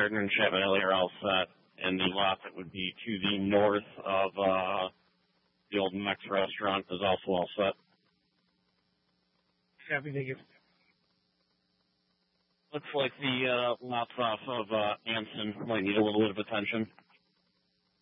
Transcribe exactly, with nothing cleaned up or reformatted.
Gardner and Chapman Alley are all set, and the lot that would be to the north of uh, the old Mex restaurant is also all set. Everything is. Looks like the uh, lots off of uh, Anson might need a little bit of attention.